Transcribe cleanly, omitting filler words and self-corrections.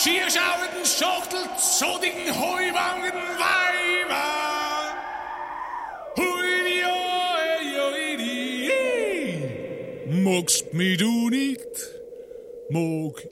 schierschauenden Schachtel, zodigen Heuwangen, Weiber. Hui, oi, magst mich du nicht, mag